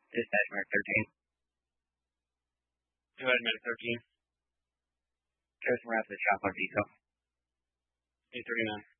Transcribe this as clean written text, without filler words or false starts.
Dispatch Mark 13. Go ahead, Medic 13. Show some routes to Shop on Diesel. 839.